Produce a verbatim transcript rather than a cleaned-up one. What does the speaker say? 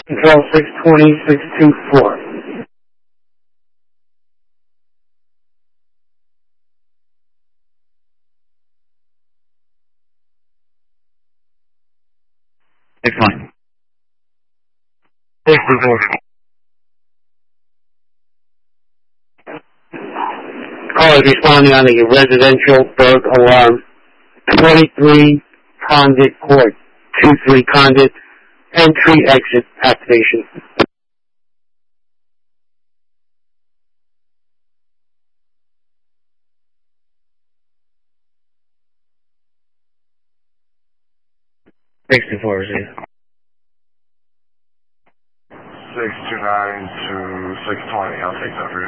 Control six twenty, six two four. six one. six two four. Call is responding on a residential burg alarm. twenty-three Condit Court. two three Condit. Entry exit activation. six two four, zero. six two nine to six twenty, I'll take that for you.